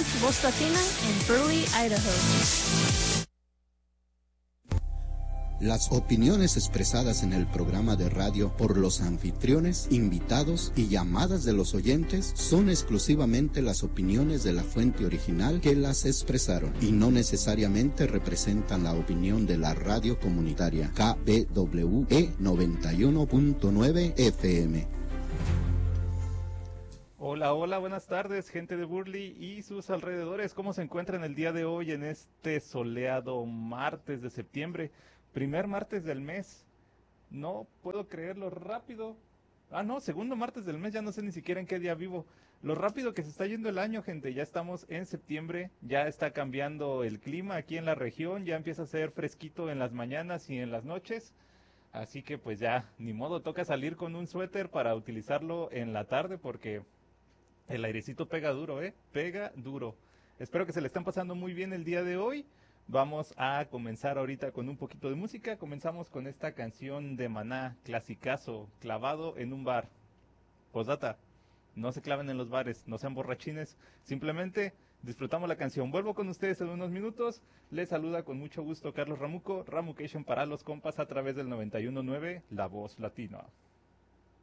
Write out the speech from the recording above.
Voz Latina en Burley, Idaho. Las opiniones expresadas en el programa de radio por los anfitriones, invitados y llamadas de los oyentes son exclusivamente las opiniones de la fuente original que las expresaron y no necesariamente representan la opinión de la radio comunitaria KBWE 91.9 FM. Hola, hola, buenas tardes, gente de Burley y sus alrededores. ¿Cómo se encuentran el día de hoy en este soleado martes de septiembre? Primer martes del mes. No puedo creerlo rápido. Ah, no, segundo martes del mes, ya no sé ni siquiera en qué día vivo. Lo rápido que se está yendo el año, gente. Ya estamos en septiembre, ya está cambiando el clima aquí en la región, ya empieza a ser fresquito en las mañanas y en las noches. Así que pues ya, ni modo, toca salir con un suéter para utilizarlo en la tarde porque el airecito pega duro, pega duro. Espero que se le estén pasando muy bien el día de hoy. Vamos a comenzar ahorita con un poquito de música. Comenzamos con esta canción de Maná, clasicazo, clavado en un bar. Postdata, no se claven en los bares, no sean borrachines, simplemente disfrutamos la canción. Vuelvo con ustedes en unos minutos. Les saluda con mucho gusto Carlos Ramuco, Ramucation para los compas a través del 91.9, La Voz Latina.